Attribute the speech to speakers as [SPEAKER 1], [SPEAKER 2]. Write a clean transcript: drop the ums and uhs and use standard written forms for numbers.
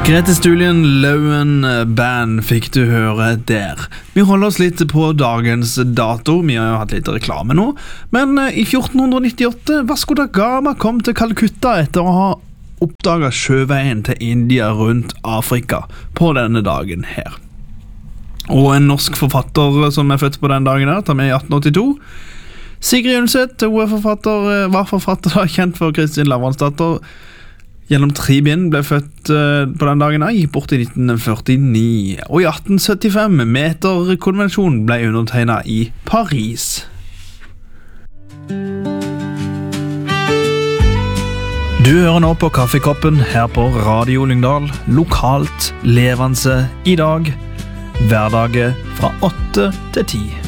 [SPEAKER 1] Grete Stulien Lauen Band fikk du høre der. Vi holder oss litt på dagens dato. Vi har jo hatt litt reklame nå. Men i 1498 Vasco da Gama kom til Calcutta etter å ha oppdaget sjøveien til India rundt Afrika på denne dagen her. Og en norsk forfatter som er født på den dagen her, tar med i 1882. Sigrid Undset, hun var forfatter kjent for Kristin Lavransdatter. Gjennom 3 bind ble født på den dagen, gikk bort i 1949. Og i 1875, meterkonvensjonen ble undertegnet i Paris. Du hører nå på Kaffekoppen her på Radio Lyngdal, lokalt levende i dag, hverdager fra 8 til 10.